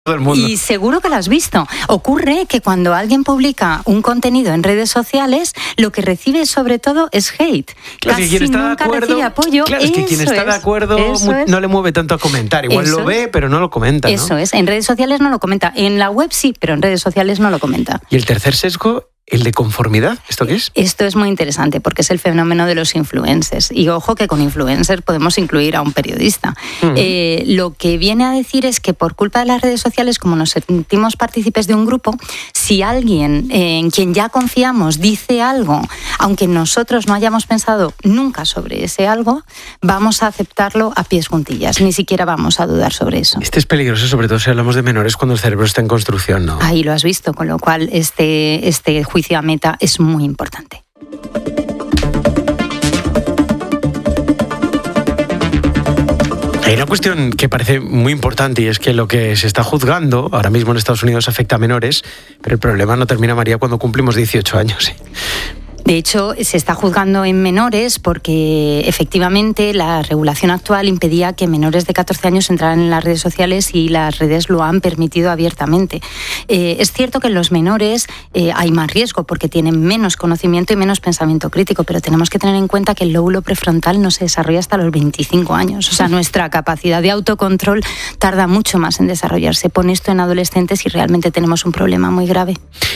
todo el mundo. Y seguro que lo has visto. Ocurre que cuando alguien publica un contenido en redes sociales, lo que recibe sobre todo es hate. Claro, Casi quien está nunca de acuerdo, recibe apoyo. Claro, es que quien está de acuerdo no le mueve tanto a comentar. Igual Eso lo ve, pero no lo comenta, ¿no? Eso es. En redes sociales no lo comenta. En la web sí, pero en redes sociales no lo comenta. Y el tercer sesgo, el de conformidad, ¿esto qué es? Esto es muy interesante porque es el fenómeno de los influencers. Y ojo que con influencer podemos incluir a un periodista. Lo que viene a decir es que por culpa de las redes sociales, como nos sentimos partícipes de un grupo, si alguien en quien ya confiamos dice algo, aunque nosotros no hayamos pensado nunca sobre ese algo, vamos a aceptarlo a pies juntillas. Ni siquiera vamos a dudar sobre eso. Este es peligroso, sobre todo si hablamos de menores cuando el cerebro está en construcción, ¿no? Ahí lo has visto, con lo cual este juicio a Meta es muy importante. Hay una cuestión que parece muy importante y es que lo que se está juzgando ahora mismo en Estados Unidos afecta a menores, pero el problema no termina, María, cuando cumplimos 18 años. De hecho, se está juzgando en menores porque efectivamente la regulación actual impedía que menores de 14 años entraran en las redes sociales y las redes lo han permitido abiertamente. Es cierto que en los menores hay más riesgo porque tienen menos conocimiento y menos pensamiento crítico, pero tenemos que tener en cuenta que el lóbulo prefrontal no se desarrolla hasta los 25 años. O sea, nuestra capacidad de autocontrol tarda mucho más en desarrollarse. Pone esto en adolescentes y realmente tenemos un problema muy grave.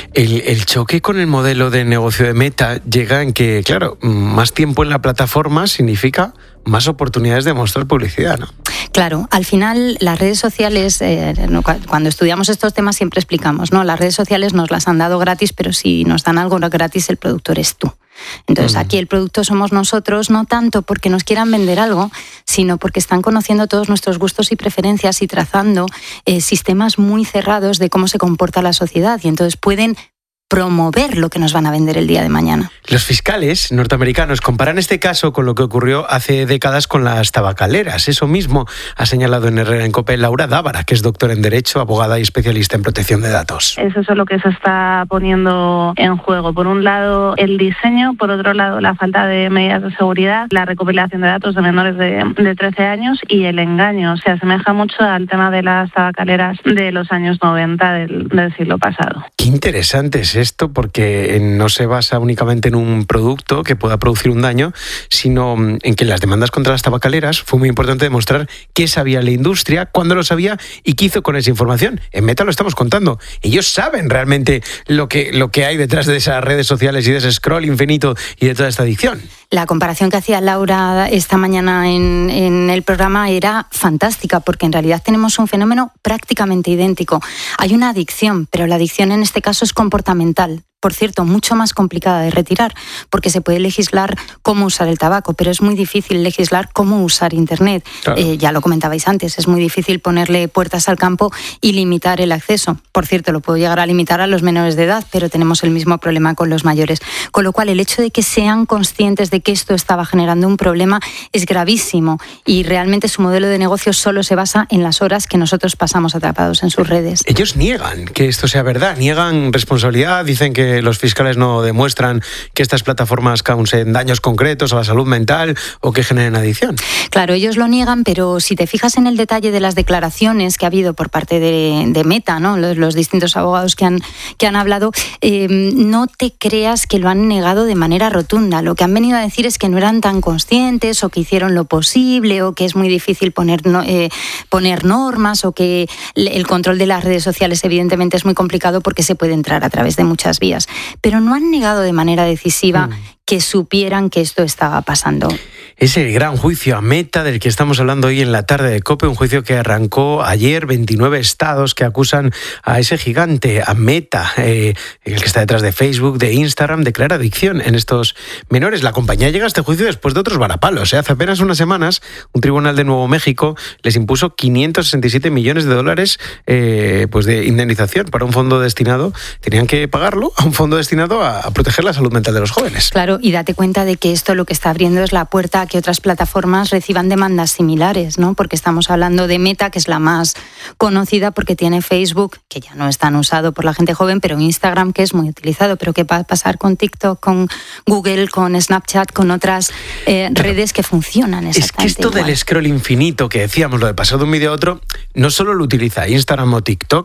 El choque con el modelo de negocio de Meta llega en que, claro, más tiempo en la plataforma significa más oportunidades de mostrar publicidad, ¿no? Claro, al final las redes sociales, cuando estudiamos estos temas siempre explicamos, ¿no? Las redes sociales nos las han dado gratis, pero si nos dan algo gratis, el producto eres tú. Entonces aquí el producto somos nosotros, no tanto porque nos quieran vender algo, sino porque están conociendo todos nuestros gustos y preferencias y trazando sistemas muy cerrados de cómo se comporta la sociedad y entonces pueden promover lo que nos van a vender el día de mañana. Los fiscales norteamericanos comparan este caso con lo que ocurrió hace décadas con las tabacaleras. Eso mismo ha señalado en Herrera en COPE Laura Dávara, que es doctora en Derecho, abogada y especialista en protección de datos. Es eso lo que se está poniendo en juego. Por un lado, el diseño, por otro lado, la falta de medidas de seguridad, la recopilación de datos de menores de 13 años y el engaño. Se asemeja mucho al tema de las tabacaleras de los años 90 del siglo pasado. Qué interesante es esto, porque no se basa únicamente en un producto que pueda producir un daño, sino en que en las demandas contra las tabacaleras fue muy importante demostrar qué sabía la industria, cuándo lo sabía y qué hizo con esa información. En Meta lo estamos contando. Ellos saben realmente lo que hay detrás de esas redes sociales y de ese scroll infinito y de toda esta adicción. La comparación que hacía Laura esta mañana en el programa era fantástica, porque en realidad tenemos un fenómeno prácticamente idéntico. Hay una adicción, pero la adicción en este caso es comportamental. Por cierto, mucho más complicada de retirar, porque se puede legislar cómo usar el tabaco, pero es muy difícil legislar cómo usar Internet. Claro. Ya lo comentabais antes, es muy difícil ponerle puertas al campo y limitar el acceso. Por cierto, lo puedo llegar a limitar a los menores de edad, pero tenemos el mismo problema con los mayores. Con lo cual, el hecho de que sean conscientes de que esto estaba generando un problema es gravísimo y realmente su modelo de negocio solo se basa en las horas que nosotros pasamos atrapados en sus redes. Ellos niegan que esto sea verdad, niegan responsabilidad, dicen que los fiscales no demuestran que estas plataformas causen daños concretos a la salud mental o que generen adicción. Claro, ellos lo niegan, pero si te fijas en el detalle de las declaraciones que ha habido por parte de Meta, ¿no? Los distintos abogados que han hablado, no te creas que lo han negado de manera rotunda. Lo que han venido a decir es que no eran tan conscientes o que hicieron lo posible o que es muy difícil poner normas o que el control de las redes sociales evidentemente es muy complicado porque se puede entrar a través de muchas vías. Pero no han negado de manera decisiva que supieran que esto estaba pasando. Es el gran juicio a Meta del que estamos hablando hoy en la tarde de COPE, un juicio que arrancó ayer. 29 estados que acusan a ese gigante, a Meta, el que está detrás de Facebook, de Instagram, de crear adicción en estos menores. La compañía llega a este juicio después de otros varapalos. Hace apenas unas semanas, un tribunal de Nuevo México les impuso $567 millones pues de indemnización para un fondo destinado, tenían que pagarlo a un fondo destinado a proteger la salud mental de los jóvenes. Claro, Claro, y date cuenta de que esto lo que está abriendo es la puerta a que otras plataformas reciban demandas similares, ¿no? Porque estamos hablando de Meta, que es la más conocida porque tiene Facebook, que ya no es tan usado por la gente joven, pero Instagram, que es muy utilizado. Pero ¿qué va a pasar con TikTok, con Google, con Snapchat, con otras redes que funcionan exactamente Es que esto igual? del scroll infinito que decíamos, lo de pasar de un vídeo a otro, no solo lo utiliza Instagram o TikTok,